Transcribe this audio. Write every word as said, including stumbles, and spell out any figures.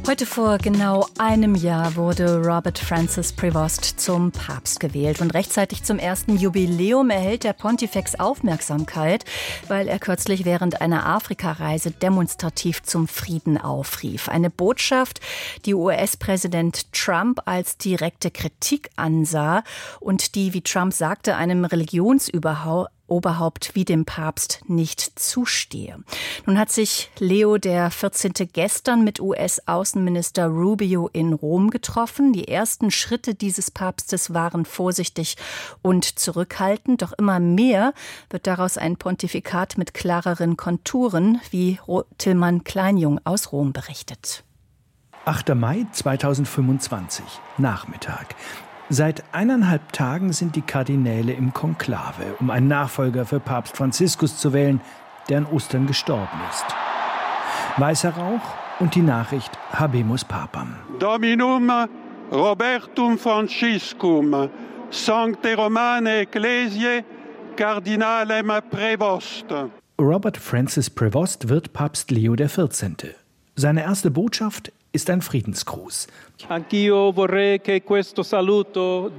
Heute vor genau einem Jahr wurde Robert Francis Prevost zum Papst gewählt. Und rechtzeitig zum ersten Jubiläum erhält der Pontifex Aufmerksamkeit, weil er kürzlich während einer Afrikareise demonstrativ zum Frieden aufrief. Eine Botschaft, die U S-Präsident Trump als direkte Kritik ansah und die, wie Trump sagte, einem Religionsüberhaupt Oberhaupt wie dem Papst nicht zustehe. Nun hat sich Leo der vierzehnte gestern mit U S-Außenminister Rubio in Rom getroffen. Die ersten Schritte dieses Papstes waren vorsichtig und zurückhaltend. Doch immer mehr wird daraus ein Pontifikat mit klareren Konturen, wie Tillmann Kleinjung aus Rom berichtet. achter Mai zweitausendfünfundzwanzig, Nachmittag. Seit eineinhalb Tagen sind die Kardinäle im Konklave, um einen Nachfolger für Papst Franziskus zu wählen, der an Ostern gestorben ist. Weißer Rauch und die Nachricht Habemus Papam. Dominum Robertum Franciscum, Sancte Romane Ecclesiae, Cardinalem Prevost. Robert Francis Prevost wird Papst Leo der vierzehnte. Seine erste Botschaft ist ein Friedensgruß.